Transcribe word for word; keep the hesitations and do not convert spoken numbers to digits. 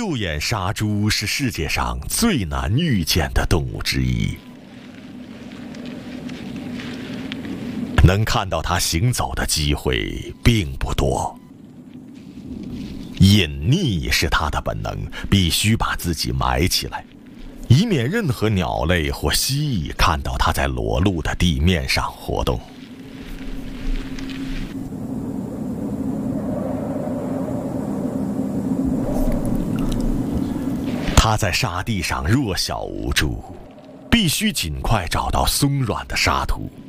右眼杀猪是世界上最难遇见的动物之一，能看到它行走的机会并不多。隐匿是它的本能，必须把自己埋起来，以免任何鸟类或蜥蜴看到它在裸露的地面上活动。它在沙地上弱小无助，必须尽快找到松软的沙土，